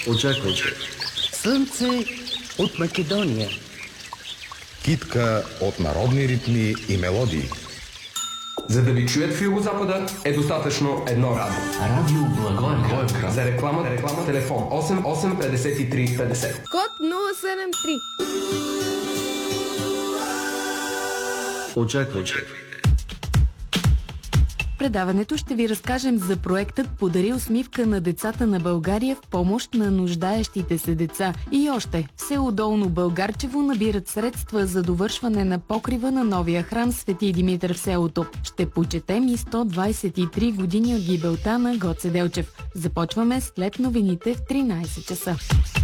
Очаквайте. Слънце от Македония. Китка от народни ритми и мелодии. За да ви чуят в Югозапада е достатъчно едно радио. Радио Благоевград. За реклама, телефон 88 53 50. Код 073. Очаквайте. В предаването ще ви разкажем за проектът "Подари усмивка на децата на България" в помощ на нуждаещите се деца. И още, в село Долно Българчево набират средства за довършване на покрива на новия храм Свети Димитър в селото. Ще почетем и 123 години от гибелта на Гоце Делчев. Започваме след новините в 13 часа.